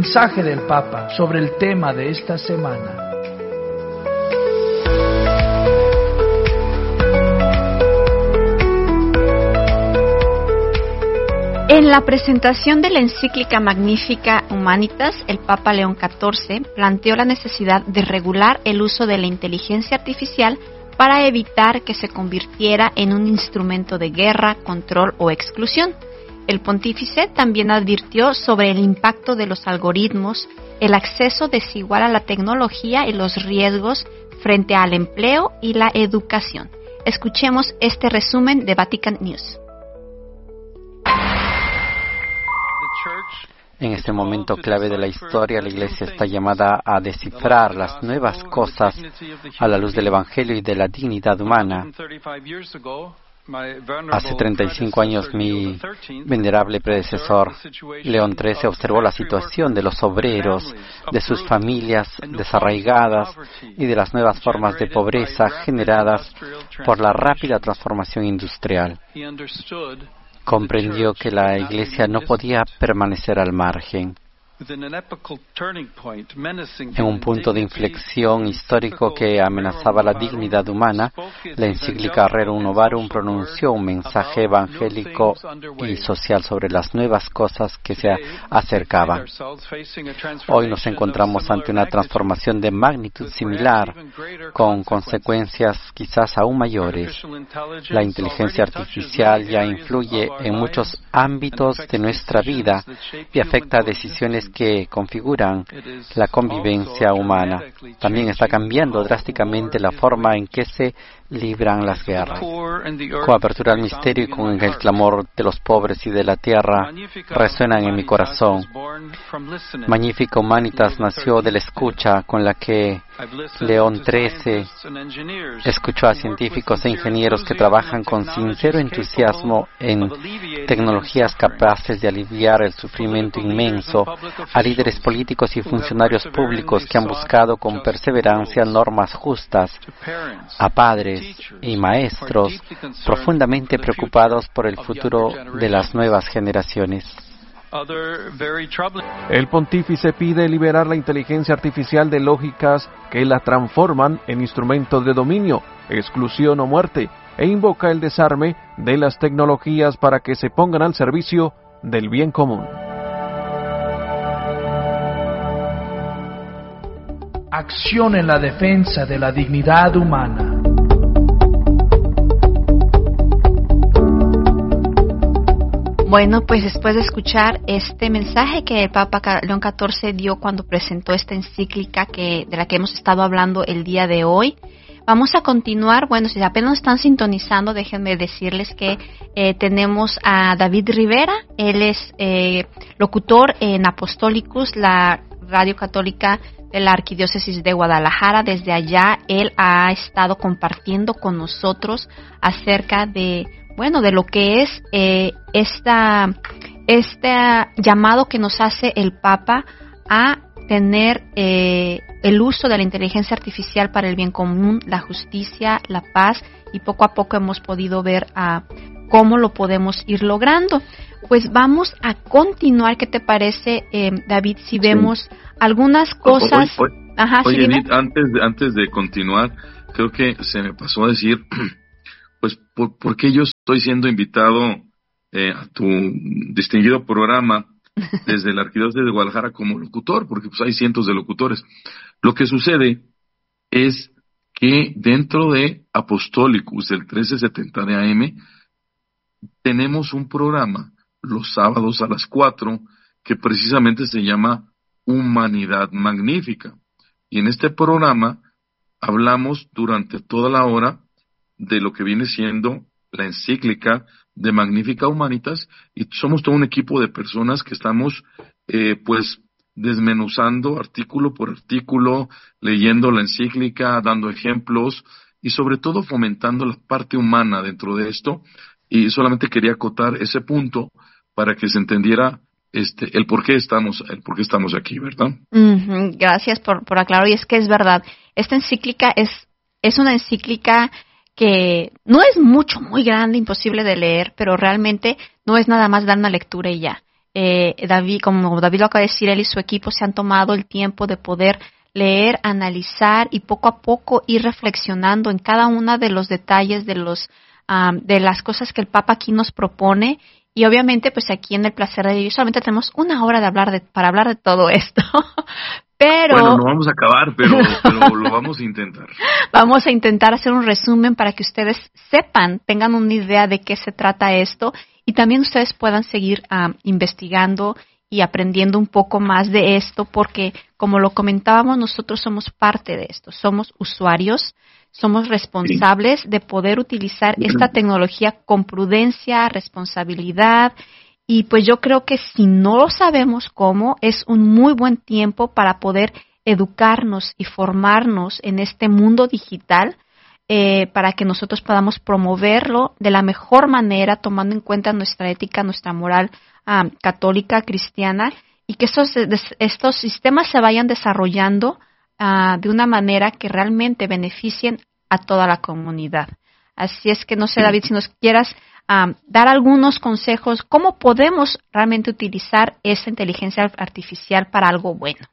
mensaje del Papa sobre el tema de esta semana. En la presentación de la encíclica Magnificat Humanitas, el Papa León XIV planteó la necesidad de regular el uso de la inteligencia artificial para evitar que se convirtiera en un instrumento de guerra, control o exclusión. El pontífice también advirtió sobre el impacto de los algoritmos, el acceso desigual a la tecnología y los riesgos frente al empleo y la educación. Escuchemos este resumen de Vatican News. En este momento clave de la historia, la Iglesia está llamada a descifrar las nuevas cosas a la luz del Evangelio y de la dignidad humana. Hace 35 años mi venerable predecesor, León XIII, observó la situación de los obreros, de sus familias desarraigadas y de las nuevas formas de pobreza generadas por la rápida transformación industrial. Comprendió que la Iglesia no podía permanecer al margen. En un punto de inflexión histórico que amenazaba la dignidad humana, la encíclica Rerum Novarum pronunció un mensaje evangélico y social sobre las nuevas cosas que se acercaban. Hoy nos encontramos ante una transformación de magnitud similar, con consecuencias quizás aún mayores. La inteligencia artificial ya influye en muchos ámbitos de nuestra vida y afecta a decisiones que configuran la convivencia humana. También está cambiando drásticamente la forma en que se libran las guerras. Con apertura al misterio y con el clamor de los pobres y de la tierra resuenan en mi corazón. Magnificat Humanitas nació de la escucha con la que León XIII escuchó a científicos e ingenieros que trabajan con sincero entusiasmo en tecnologías capaces de aliviar el sufrimiento inmenso, a líderes políticos y funcionarios públicos que han buscado con perseverancia normas justas, a padres y maestros profundamente preocupados por el futuro de las nuevas generaciones. El pontífice pide liberar la inteligencia artificial de lógicas que la transforman en instrumentos de dominio, exclusión o muerte, e invoca el desarme de las tecnologías para que se pongan al servicio del bien común. Acción en la defensa de la dignidad humana. Bueno, pues después de escuchar este mensaje que el Papa León XIV dio cuando presentó esta encíclica de la que hemos estado hablando el día de hoy, vamos a continuar. Bueno, si apenas están sintonizando, déjenme decirles que tenemos a David Rivera. Él es locutor en Apostolicus, la radio católica de la Arquidiócesis de Guadalajara. Desde allá él ha estado compartiendo con nosotros acerca de lo que es este llamado que nos hace el Papa a tener el uso de la inteligencia artificial para el bien común, la justicia, la paz, y poco a poco hemos podido ver cómo lo podemos ir logrando. Pues vamos a continuar. ¿Qué te parece, David, si vemos algunas cosas? Oye, Edith, antes de continuar, creo que se me pasó a decir, pues, ¿por qué yo estoy siendo invitado a tu distinguido programa desde la Arquidiócesis de Guadalajara como locutor? Porque pues hay cientos de locutores. Lo que sucede es que dentro de Apostolicus, el 1370 de AM, tenemos un programa los sábados a las 4 que precisamente se llama Humanidad Magnífica. Y en este programa hablamos durante toda la hora de lo que viene siendo la encíclica de Magnificat Humanitas, y somos todo un equipo de personas que estamos pues desmenuzando artículo por artículo, leyendo la encíclica, dando ejemplos y sobre todo fomentando la parte humana dentro de esto. Y solamente quería acotar ese punto para que se entendiera el por qué estamos aquí, ¿verdad? Gracias por aclarar. Y es que es verdad, esta encíclica es una encíclica que no es muy grande, imposible de leer, pero realmente no es nada más dar una lectura y ya. Como David lo acaba de decir, él y su equipo se han tomado el tiempo de poder leer, analizar y poco a poco ir reflexionando en cada uno de los detalles de las cosas que el Papa aquí nos propone. Y obviamente, pues aquí en El Placer de Vivir solamente tenemos una hora para hablar de todo esto. Pero bueno, no vamos a acabar, pero lo vamos a intentar. Vamos a intentar hacer un resumen para que ustedes sepan, tengan una idea de qué se trata esto y también ustedes puedan seguir investigando y aprendiendo un poco más de esto, porque como lo comentábamos, nosotros somos parte de esto, somos usuarios, somos responsables de poder utilizar esta tecnología con prudencia, responsabilidad, y pues yo creo que si no lo sabemos cómo, es un muy buen tiempo para poder educarnos y formarnos en este mundo digital, para que nosotros podamos promoverlo de la mejor manera, tomando en cuenta nuestra ética, nuestra moral católica, cristiana, y que estos sistemas se vayan desarrollando de una manera que realmente beneficien a toda la comunidad. Así es que no sé, David, si nos quieras dar algunos consejos, ¿cómo podemos realmente utilizar esa inteligencia artificial para algo bueno?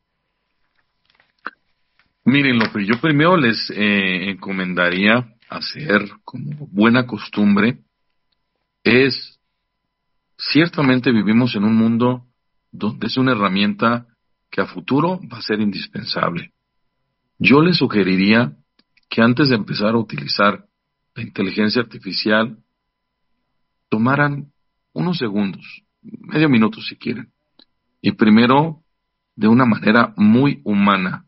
Miren, lo que yo primero les encomendaría hacer como buena costumbre es, ciertamente vivimos en un mundo donde es una herramienta que a futuro va a ser indispensable. Yo les sugeriría que antes de empezar a utilizar la inteligencia artificial, tomaran unos segundos, medio minuto si quieren, y primero, de una manera muy humana,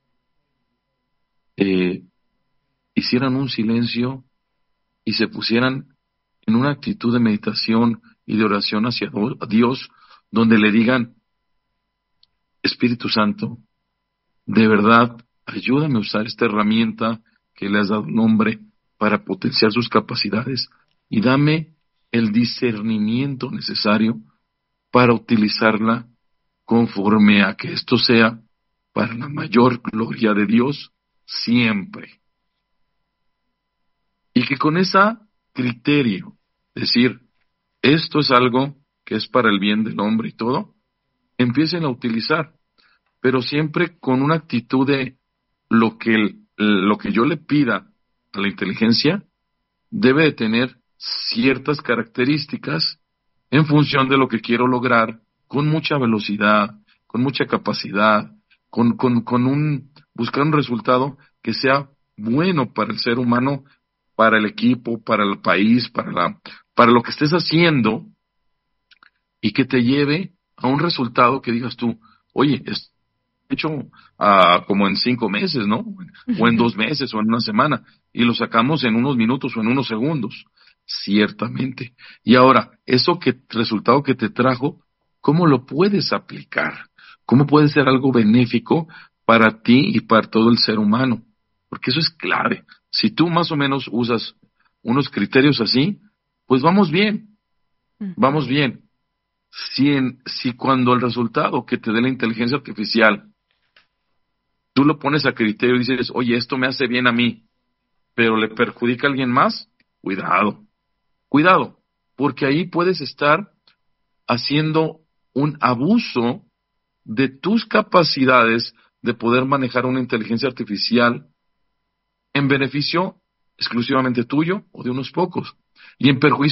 hicieran un silencio y se pusieran en una actitud de meditación y de oración hacia Dios, donde le digan: Espíritu Santo, de verdad, ayúdame a usar esta herramienta que le has dado nombre para potenciar sus capacidades y dame el discernimiento necesario para utilizarla conforme a que esto sea para la mayor gloria de Dios siempre. Y que con ese criterio, decir, esto es algo que es para el bien del hombre y todo, empiecen a utilizar, pero siempre con una actitud de lo que yo le pida a la inteligencia debe de tener ciertas características en función de lo que quiero lograr, con mucha velocidad, con mucha capacidad, buscar un resultado que sea bueno para el ser humano, para el equipo, para el país, para lo que estés haciendo, y que te lleve a un resultado que digas tú, oye, es hecho como en 5 meses, ¿no? O en 2 meses, o en una semana, y lo sacamos en unos minutos o en unos segundos, ciertamente. Y ahora, resultado que te trajo, ¿cómo lo puedes aplicar? ¿Cómo puede ser algo benéfico para ti y para todo el ser humano? Porque eso es clave. Si tú más o menos usas unos criterios así, pues vamos bien, vamos bien. Si cuando el resultado que te dé la inteligencia artificial, tú lo pones a criterio y dices, oye, esto me hace bien a mí, pero le perjudica a alguien más, cuidado, porque ahí puedes estar haciendo un abuso de tus capacidades de poder manejar una inteligencia artificial en beneficio exclusivamente tuyo o de unos pocos, y en perjuicio